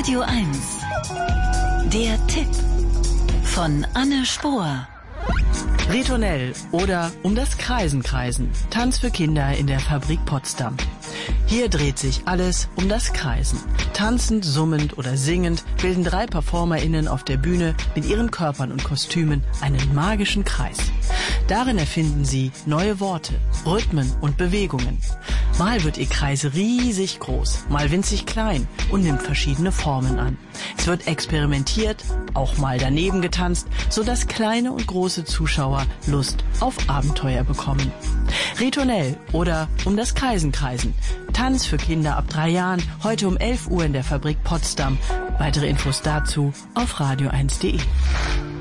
Radio 1. Der Tipp von Anne Spohr. Ritornell oder Um das Kreisen kreisen. Tanz für Kinder in der Fabrik Potsdam. Hier dreht sich alles um das Kreisen. Tanzend, summend oder singend bilden 3 PerformerInnen auf der Bühne mit ihren Körpern und Kostümen einen magischen Kreis. Darin erfinden sie neue Worte, Rhythmen und Bewegungen. Mal wird ihr Kreis riesig groß, mal winzig klein und nimmt verschiedene Formen an. Es wird experimentiert, auch mal daneben getanzt, sodass kleine und große Zuschauer Lust auf Abenteuer bekommen. Ritornell oder Um das Kreisen kreisen. Tanz für Kinder ab 3 Jahren, heute um 11 Uhr in der Fabrik Potsdam. Weitere Infos dazu auf radio1.de.